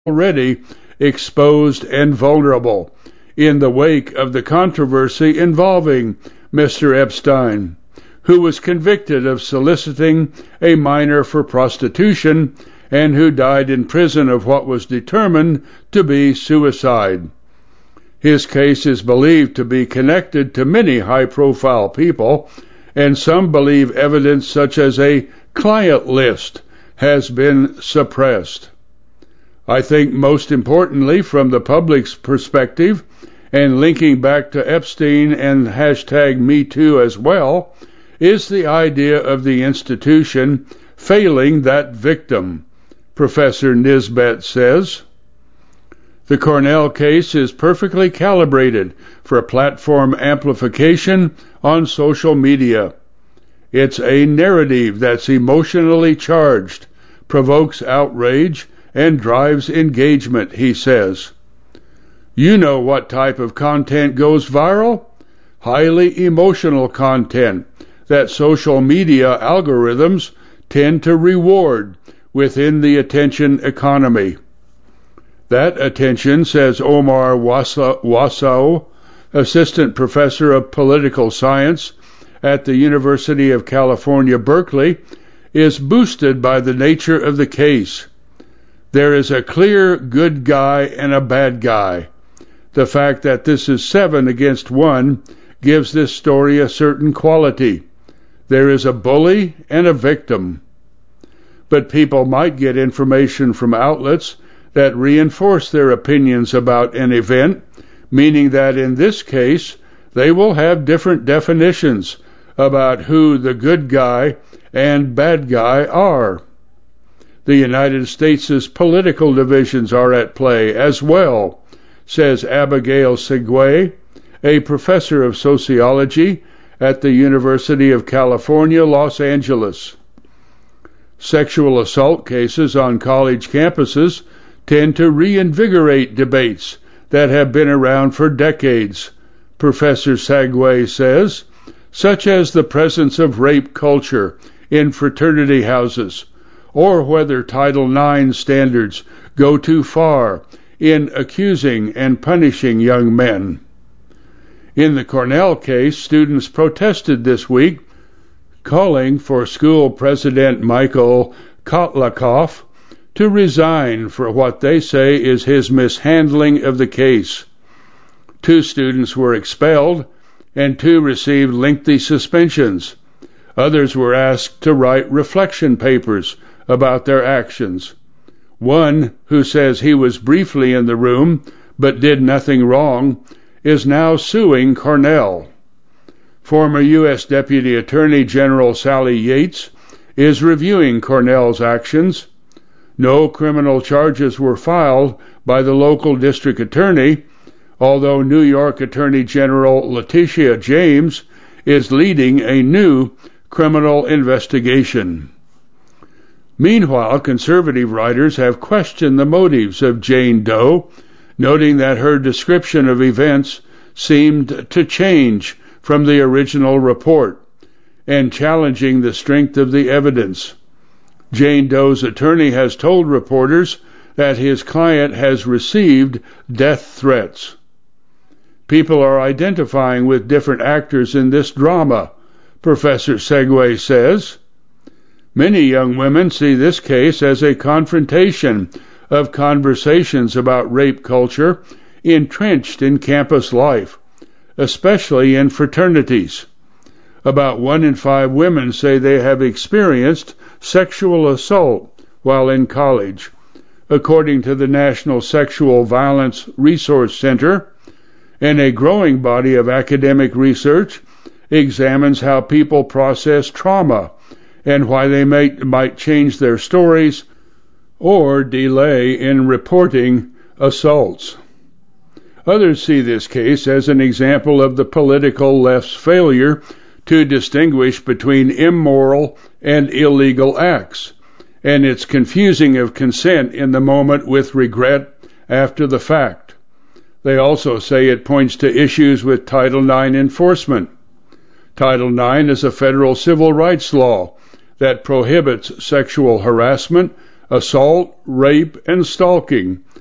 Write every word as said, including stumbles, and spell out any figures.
already exposed and vulnerable in the wake of the controversy involving Mister Epstein, who was convicted of soliciting a minor for prostitution and who died in prison of what was determined to be suicide. His case is believed to be connected to many high-profile people, and some believe evidence such as a client list has been suppressed. I think most importantly, from the public's perspective, and linking back to Epstein and hashtag Me Too as well, is the idea of the institution failing that victim, Professor Nisbet says. The Cornell case is perfectly calibrated for platform amplification on social media. It's a narrative that's emotionally charged, provokes outrage, and drives engagement, he says. You know what type of content goes viral? Highly emotional content that social media algorithms tend to reward within the attention economy. That attention, says Omar Wasow, assistant professor of political science at the University of California, Berkeley, is boosted by the nature of the case. There is a clear good guy and a bad guy. The fact that this is seven against one gives this story a certain quality. There is a bully and a victim. But people might get information from outlets that reinforce their opinions about an event, meaning that in this case, they will have different definitions about who the good guy and bad guy are. The United States' political divisions are at play as well, says Abigail Segway, a professor of sociology at the University of California, Los Angeles. Sexual assault cases on college campuses tend to reinvigorate debates that have been around for decades, Professor Segway says, such as the presence of rape culture in fraternity houses, or whether Title nine standards go too far in accusing and punishing young men. In the Cornell case, students protested this week, calling for school president Michael Kotlakoff to resign for what they say is his mishandling of the case. Two students were expelled, and two received lengthy suspensions. Others were asked to write reflection papers about their actions. One, who says he was briefly in the room but did nothing wrong, is now suing Cornell. Former U S Deputy Attorney General Sally Yates is reviewing Cornell's actions. No criminal charges were filed by the local district attorney, although New York Attorney General Letitia James is leading a new criminal investigation. Meanwhile, conservative writers have questioned the motives of Jane Doe, noting that her description of events seemed to change from the original report, and challenging the strength of the evidence. Jane Doe's attorney has told reporters that his client has received death threats. People are identifying with different actors in this drama, Professor Segway says. Many young women see this case as a confrontation of conversations about rape culture entrenched in campus life, especially in fraternities. About one in five women say they have experienced sexual assault while in college, according to the National Sexual Violence Resource Center, and a growing body of academic research examines how people process trauma and why they may, might change their stories or delay in reporting assaults. Others see this case as an example of the political left's failure to distinguish between immoral and illegal acts, and its confusing of consent in the moment with regret after the fact. They also say it points to issues with Title nine enforcement. Title nine is a federal civil rights law that prohibits sexual harassment assault, rape, and stalking